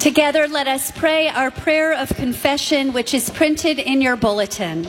Together, let us pray our prayer of confession, which is printed in your bulletin.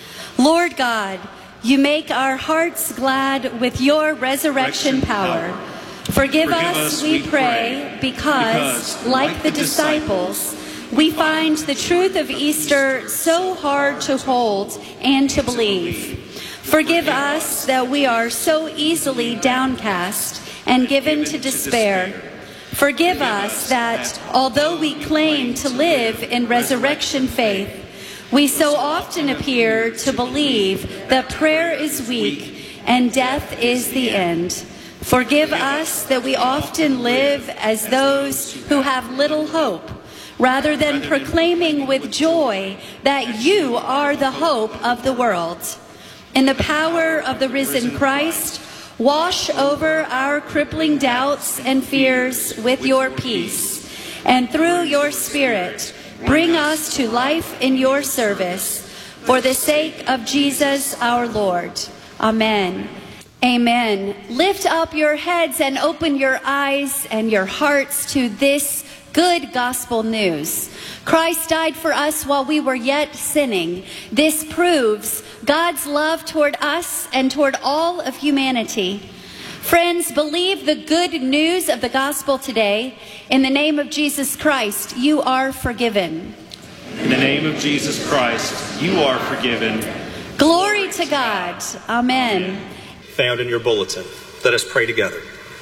Lord God, you make our hearts glad with your resurrection power. Forgive us, we pray, because, like the disciples, we find the truth of Easter so hard to hold and to believe. Forgive us that we are so easily downcast and given to despair. Forgive us that, although we claim to live in resurrection faith, we so often appear to believe that prayer is weak and death is the end. Forgive us that we often live as those who have little hope, rather than proclaiming with joy that you are the hope of the world. In the power of the risen Christ, wash over our crippling doubts and fears with your peace, and through your Spirit, bring us to life in your service, for the sake of Jesus our Lord. Amen. Amen. Lift up your heads and open your eyes and your hearts to this good gospel news. Christ died for us while we were yet sinning. This proves God's love toward us and toward all of humanity. Friends, believe the good news of the gospel today. In the name of Jesus Christ, you are forgiven. In the name of Jesus Christ, you are forgiven. Glory to God. Amen. Found in your bulletin. Let us pray together.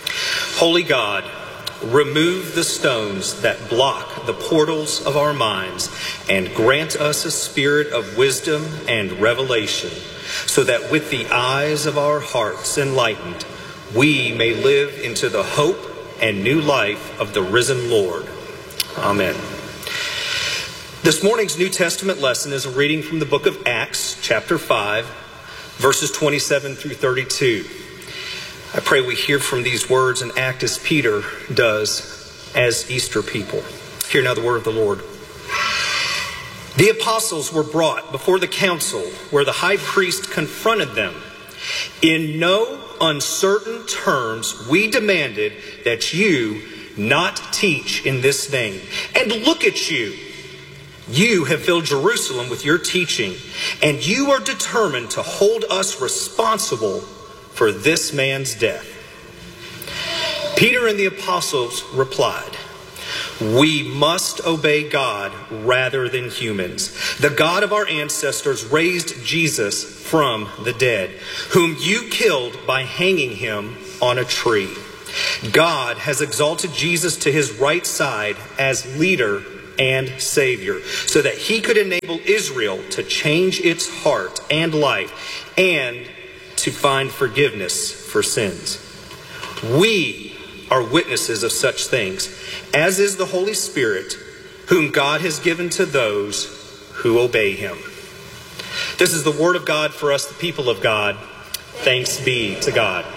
Holy God, remove the stones that block the portals of our minds and grant us a spirit of wisdom and revelation, so that with the eyes of our hearts enlightened, we may live into the hope and new life of the risen Lord. Amen. This morning's New Testament lesson is a reading from the book of Acts, chapter 5, verses 27 through 32. I pray we hear from these words and act as Peter does as Easter people. Hear now the word of the Lord. The apostles were brought before the council, where the high priest confronted them. In no uncertain terms, we demanded that you not teach in this name. And look at you. You have filled Jerusalem with your teaching, and you are determined to hold us responsible for this man's death. Peter and the apostles replied, we must obey God rather than humans. The God of our ancestors raised Jesus from the dead, whom you killed by hanging him on a tree. God has exalted Jesus to his right side as leader and Savior, so that he could enable Israel to change its heart and life and to find forgiveness for sins. We are witnesses of such things, as is the Holy Spirit, whom God has given to those who obey him. This is the word of God for us, the people of God. Thanks be to God.